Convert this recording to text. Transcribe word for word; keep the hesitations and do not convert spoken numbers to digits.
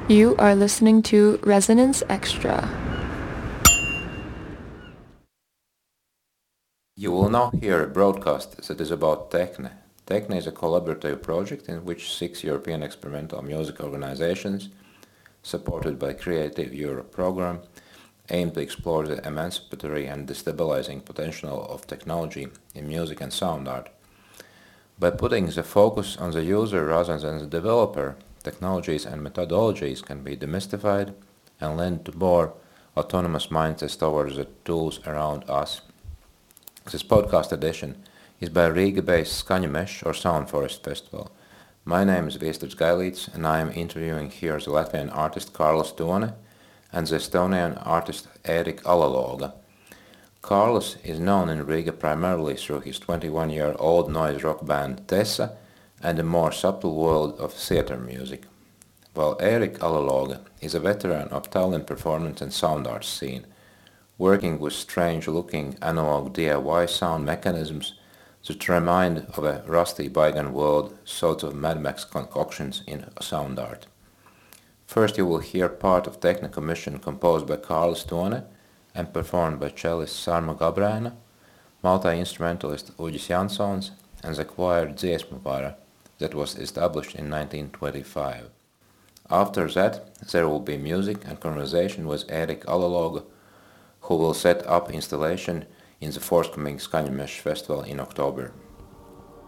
You are listening to Resonance Extra. You will now hear a broadcast that is about Techne. Techne is a collaborative project in which six European experimental music organizations, supported by Creative Europe program, aim to explore the emancipatory and destabilizing potential of technology in music and sound art. By putting the focus on the user rather than the developer, technologies and methodologies can be demystified and lend to more autonomous mindsets towards the tools around us. This podcast edition is by Riga-based Skaņamežs or Sound Forest Festival. My name is Viesturs Gailīts and I am interviewing here the Latvian artist Kārlis Tone and the Estonian artist Eerik Alaloga. Kārlis is known in Riga primarily through his twenty-one-year-old noise rock band Tesa and the more subtle world of theater music, while Eerik Alaloga is a veteran of Tallinn performance and sound art scene, working with strange-looking analog D I Y sound mechanisms that remind of a rusty bygone world, sorts of Mad Max concoctions in sound art. First you will hear part of Techne commission composed by Kārlis Tone and performed by cellist Sarma Gabrēna, multi-instrumentalist Uģis Jansons, and the choir Dziesmu Vara that was established in nineteen twenty-five. After that, there will be music and conversation with Eerik Alaloga, who will set up installation in the forthcoming Skaņamežs festival in October.